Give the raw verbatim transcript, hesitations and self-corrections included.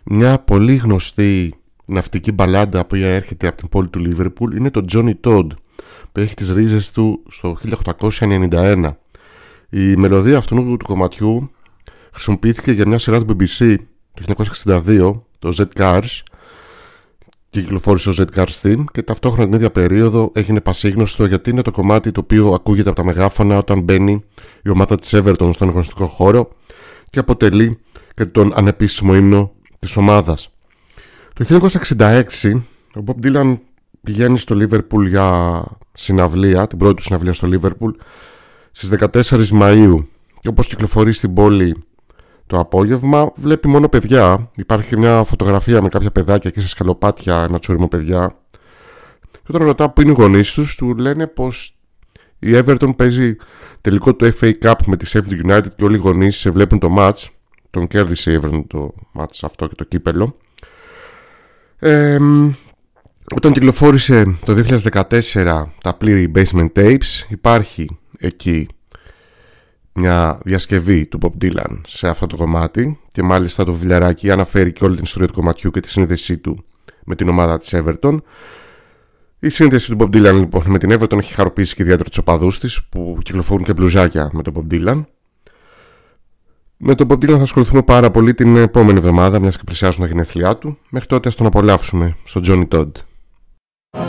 Μια πολύ γνωστή ναυτική μπαλάντα που έρχεται από την πόλη του Λίβερπουλ είναι το Johnny Todd, που έχει τις ρίζες του στο χίλια οκτακόσια ενενήντα ένα. Η μελωδία αυτού του κομματιού χρησιμοποιήθηκε για μια σειρά του μπι μπι σι το χίλια εννιακόσια εξήντα δύο, το Z-Cars, και κυκλοφόρησε ο Z-Cars Theme, και ταυτόχρονα την ίδια περίοδο έγινε πασίγνωστο γιατί είναι το κομμάτι το οποίο ακούγεται από τα μεγάφωνα όταν μπαίνει η ομάδα της Everton στον αγωνιστικό χώρο και αποτελεί και τον ανεπίσημο ύμνο της ομάδας. Το χίλια εννιακόσια εξήντα έξι ο Bob Dylan πηγαίνει στο Liverpool για συναυλία, την πρώτη του συναυλία στο Liverpool, στις δεκατέσσερις Μαΐου, και όπως κυκλοφορεί στην πόλη το απόγευμα βλέπει μόνο παιδιά. Υπάρχει μια φωτογραφία με κάποια παιδάκια και σε σκαλοπάτια, ένα τσούριμο παιδιά, και όταν ρωτά που είναι οι γονείς τους, του λένε πως η Everton παίζει τελικό του εφ έι Cup με τη Sheffield United και όλοι οι γονείς βλέπουν το match. Τον κέρδισε η Everton το match αυτό και το κύπελο. ε, Όταν κυκλοφόρησε το δύο χιλιάδες δεκατέσσερα τα πλήρη Basement Tapes, υπάρχει εκεί μια διασκευή του Bob Dylan σε αυτό το κομμάτι, και μάλιστα το βιβλιαράκι αναφέρει και όλη την ιστορία του κομματιού και τη σύνδεσή του με την ομάδα της Everton. Η σύνδεση του Bob Dylan λοιπόν με την Everton έχει χαροποιήσει και ιδιαίτερα τους οπαδούς της, που κυκλοφορούν και μπλουζάκια με τον Bob Dylan. Με τον Bob Dylan θα ασχοληθούμε πάρα πολύ την επόμενη εβδομάδα, μιας και πλησιάζουν τα γενέθλιά του. Μέχρι τότε ας τον απολαύσουμε στο Johnny Todd.